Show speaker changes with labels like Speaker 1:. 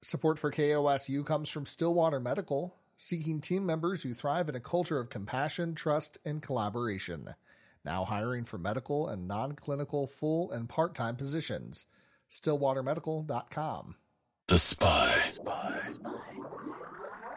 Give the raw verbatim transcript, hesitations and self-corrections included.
Speaker 1: Support for K O S U comes from Stillwater Medical, seeking team members who thrive in a culture of compassion, trust, and collaboration. Now hiring for medical and non-clinical full and part-time positions. stillwater medical dot com.
Speaker 2: The Spy. The Spy.